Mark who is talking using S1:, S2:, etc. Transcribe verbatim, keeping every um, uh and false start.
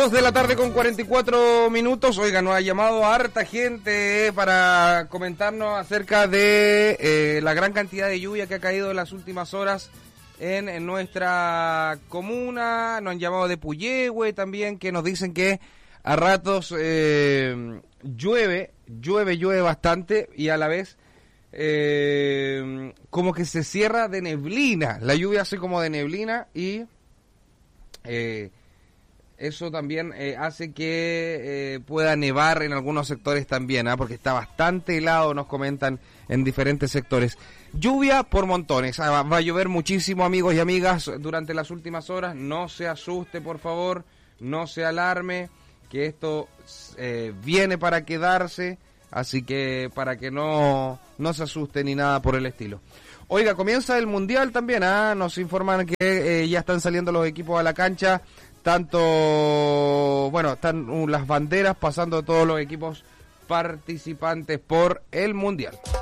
S1: dos de la tarde con cuarenta y cuatro minutos. Oiga, nos ha llamado harta gente para comentarnos acerca de eh, la gran cantidad de lluvia que ha caído en las últimas horas en, en nuestra comuna. Nos han llamado de Puyehue también, que nos dicen que a ratos eh, llueve, llueve, llueve bastante y a la vez eh, como que se cierra de neblina. La lluvia hace como de neblina y... Eh, Eso también eh, hace que eh, pueda nevar en algunos sectores también, ¿eh? Porque está bastante helado, nos comentan en diferentes sectores. Lluvia por montones, ah, va a llover muchísimo, amigos y amigas, durante las últimas horas. No se asuste, por favor, no se alarme, que esto eh, viene para quedarse, así que para que no, no se asuste ni nada por el estilo. Oiga, comienza el Mundial también, ¿ah? Nos informan que eh, ya están saliendo los equipos a la cancha. Tanto, bueno, están uh, las banderas pasando todos los equipos participantes por el Mundial.